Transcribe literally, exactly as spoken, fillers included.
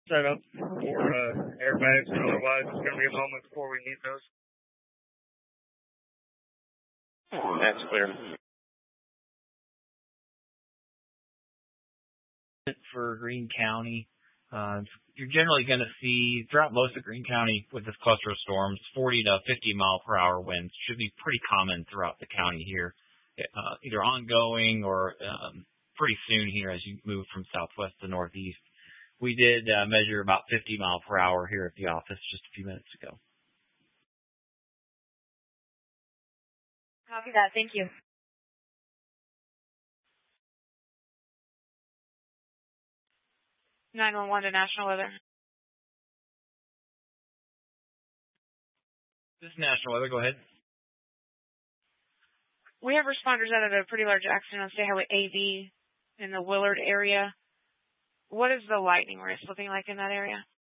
set up for uh, airbags and otherwise. It's going to be a moment before we need those. That's clear. For Greene County, uh, you're generally going to see throughout most of Greene County with this cluster of storms, forty to fifty mile per hour winds should be pretty common throughout the county here, uh, either ongoing or um, pretty soon here as you move from southwest to northeast. We did uh, measure about fifty mile per hour here at the office just a few minutes ago. Copy that. Thank you. nine one one to National Weather. This is National Weather. Go ahead. We have responders out of a pretty large accident on State Highway A V in the Willard area. What is the lightning risk looking like in that area?